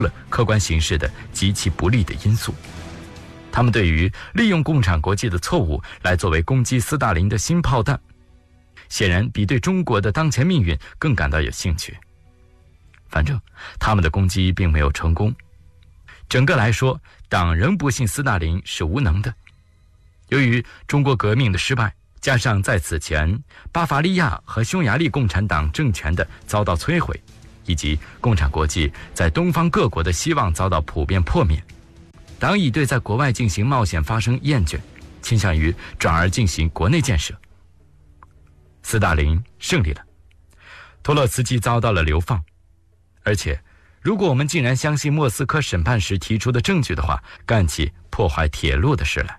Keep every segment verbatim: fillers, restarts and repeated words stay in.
了客观形势的极其不利的因素。他们对于利用共产国际的错误来作为攻击斯大林的新炮弹，显然比对中国的当前命运更感到有兴趣。反正他们的攻击并没有成功。整个来说，党仍不信斯大林是无能的。由于中国革命的失败，加上在此前巴伐利亚和匈牙利共产党政权的遭到摧毁，以及共产国际在东方各国的希望遭到普遍破灭，党已对在国外进行冒险发生厌倦，倾向于转而进行国内建设。斯大林胜利了，托洛茨基遭到了流放，而且如果我们竟然相信莫斯科审判时提出的证据的话，干起破坏铁路的事来。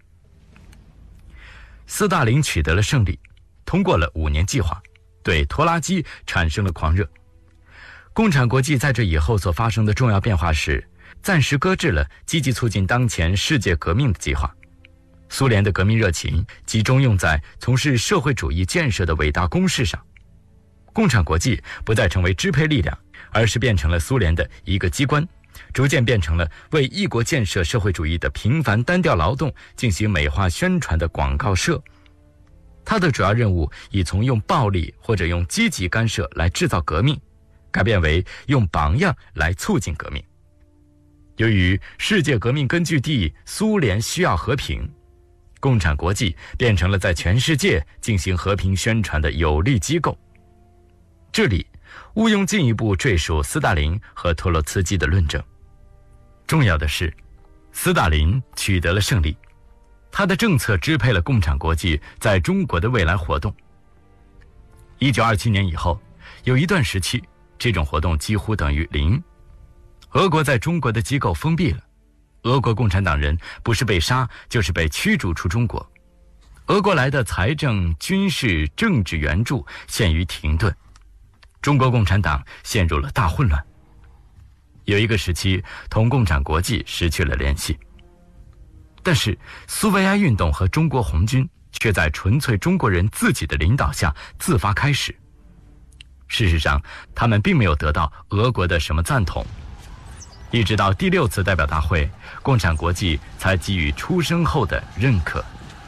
斯大林取得了胜利，通过了五年计划，对拖拉机产生了狂热。共产国际在这以后所发生的重要变化是，暂时搁置了积极促进当前世界革命的计划。苏联的革命热情集中用在从事社会主义建设的伟大公事上。共产国际不再成为支配力量，而是变成了苏联的一个机关，逐渐变成了为一国建设社会主义的平凡单调劳动进行美化宣传的广告社。它的主要任务已从用暴力或者用积极干涉来制造革命，改变为用榜样来促进革命。由于世界革命根据地苏联需要和平，共产国际变成了在全世界进行和平宣传的有力机构。这里毋庸进一步赘述斯大林和托洛茨基的论证。重要的是，斯大林取得了胜利，他的政策支配了共产国际在中国的未来活动。一九二七年以后，有一段时期，这种活动几乎等于零。俄国在中国的机构封闭了，俄国共产党人不是被杀，就是被驱逐出中国。俄国来的财政、军事、政治援助陷于停顿，中国共产党陷入了大混乱。有一个时期，同共产国际失去了联系。但是苏维埃运动和中国红军却在纯粹中国人自己的领导下自发开始。事实上，他们并没有得到俄国的什么赞同。一直到第六次代表大会，共产国际才给予出生后的认可。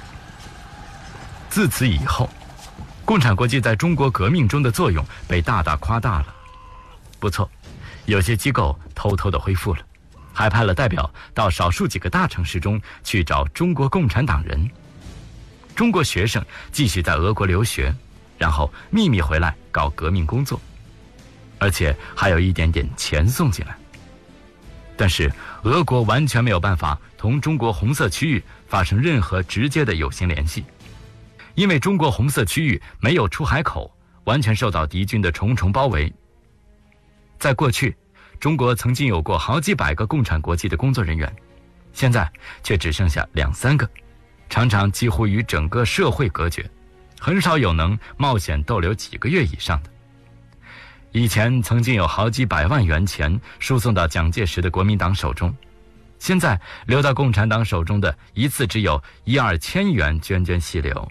自此以后，共产国际在中国革命中的作用被大大夸大了。不错，有些机构偷偷地恢复了，还派了代表到少数几个大城市中去找中国共产党人。中国学生继续在俄国留学，然后秘密回来搞革命工作，而且还有一点点钱送进来。但是俄国完全没有办法同中国红色区域发生任何直接的有形联系，因为中国红色区域没有出海口，完全受到敌军的重重包围。在过去，中国曾经有过好几百个共产国际的工作人员，现在却只剩下两三个，常常几乎与整个社会隔绝，很少有能冒险逗留几个月以上的。以前曾经有好几百万元钱输送到蒋介石的国民党手中，现在流到共产党手中的一次只有一二千元涓涓细流。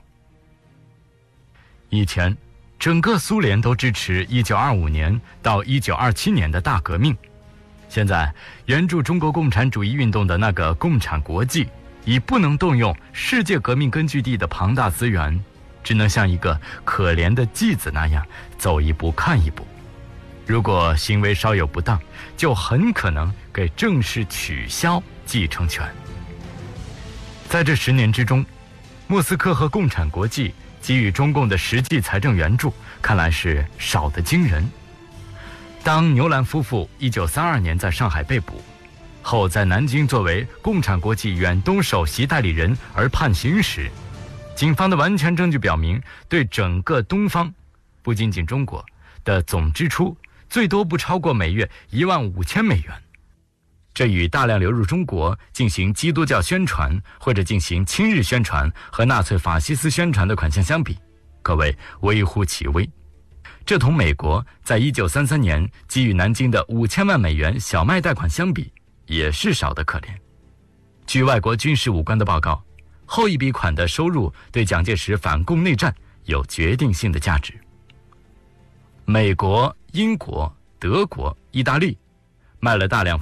以前整个苏联都支持一九二五年到一九二七年的大革命，现在援助中国共产主义运动的那个共产国际已不能动用世界革命根据地的庞大资源，只能像一个可怜的继子那样走一步看一步。如果行为稍有不当，就很可能给正式取消继承权。在这十年之中，莫斯科和共产国际给予中共的实际财政援助看来是少得惊人。当牛兰夫妇一九三二年在上海被捕后，在南京作为共产国际远东首席代理人而判刑时，警方的完全证据表明，对整个东方，不仅仅中国的总支出最多不超过每月一万五千美元。这与大量流入中国进行基督教宣传或者进行亲日宣传和纳粹法西斯宣传的款项相比，可谓微乎其微。这同美国在一九三三年给予南京的五千万美元小麦贷款相比，也是少得可怜。据外国军事武官的报告，后一笔款的收入对蒋介石反共内战有决定性的价值。美国、英国、德国、意大利卖了大量